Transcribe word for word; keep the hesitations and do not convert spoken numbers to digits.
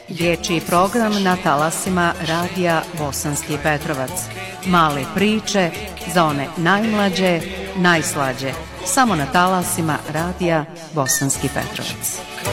Dječji program na talasima radija Bosanski Petrovac. Male priče za one najmlađe, najslađe. Samo na talasima radija Bosanski Petrovac.